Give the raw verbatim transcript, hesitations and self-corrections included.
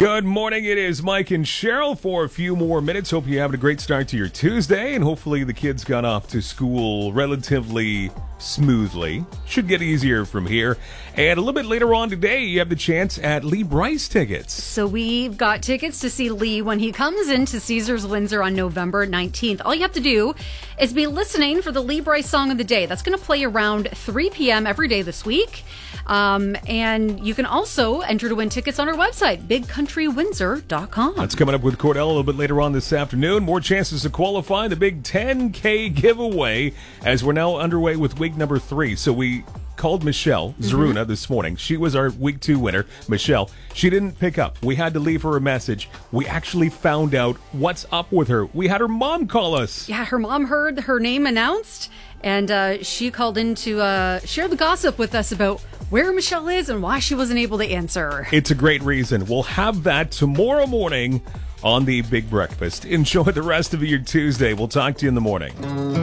Good morning. It is Mike and Cheryl for a few more minutes. Hope you're having a great start to your Tuesday, and hopefully the kids got off to school relatively smoothly. Should get easier from here. And a little bit later on today, you have the chance at Lee Brice tickets. So we've got tickets to see Lee when he comes into Caesars Windsor on November nineteenth. All you have to do is be listening for the Lee Brice Song of the Day. That's going to play around three p.m. every day this week. Um, and you can also enter to win tickets on our website, big country windsor dot com. That's coming up with Cordell a little bit later on this afternoon. More chances to qualify the big ten K giveaway as we're now underway with week number three. So we called Michelle Zaruna mm-hmm. this morning. She was our week two winner, Michelle. She didn't pick up. We had to leave her a message. We actually found out what's up with her. We had her mom call us. Yeah, her mom heard her name announced, and uh, she called in to uh, share the gossip with us about where Michelle is and why she wasn't able to answer. It's a great reason. We'll have that tomorrow morning on the Big Breakfast. Enjoy the rest of your Tuesday. We'll talk to you in the morning.